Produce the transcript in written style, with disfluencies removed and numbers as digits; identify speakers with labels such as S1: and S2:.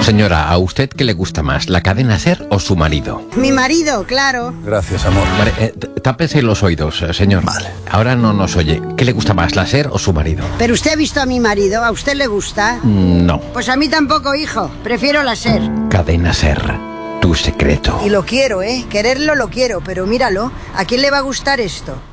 S1: Señora, ¿a usted qué le gusta más, la cadena SER o su marido?
S2: Mi marido, claro.
S3: Gracias, amor.
S1: Vale, tápese los oídos, señor.
S3: Vale.
S1: Ahora no nos oye. ¿Qué le gusta más, la SER o su marido?
S2: Pero usted ha visto a mi marido, ¿a usted le gusta?
S1: No.
S2: Pues a mí tampoco, hijo. Prefiero la SER.
S1: Cadena SER, tu secreto.
S2: Y lo quiero, ¿eh? Quererlo lo quiero, pero míralo. ¿A quién le va a gustar esto?